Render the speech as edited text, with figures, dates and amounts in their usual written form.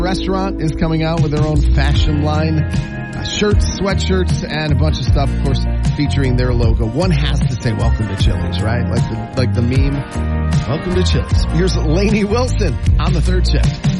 restaurant is coming out with their own fashion line. Shirts, sweatshirts, and a bunch of stuff, of course, featuring their logo. One has to say, welcome to Chili's, right? Like the meme, welcome to Chili's. Here's Lainey Wilson on the third shift.